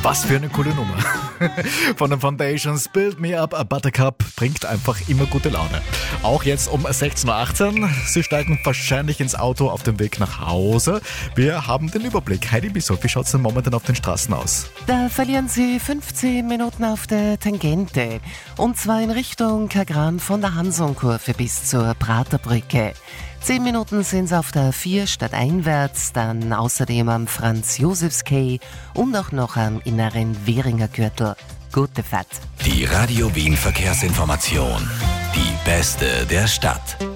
Was für eine coole Nummer. Von den Foundations, Build Me Up a Buttercup, bringt einfach immer gute Laune. Auch jetzt um 16.18 Uhr. Sie steigen wahrscheinlich ins Auto auf dem Weg nach Hause. Wir haben den Überblick. Heidi Bisshoff, wie schaut es denn momentan auf den Straßen aus? Da verlieren Sie 15 Minuten auf der Tangente. Und zwar in Richtung Kagran von der Hansonkurve bis zur Praterbrücke. 10 Minuten sind es auf der 4 stadteinwärts, dann außerdem am Franz-Josefs-Quai und auch noch am inneren Währinger Gürtel. Gute Fahrt. Die Radio Wien Verkehrsinformation. Die beste der Stadt.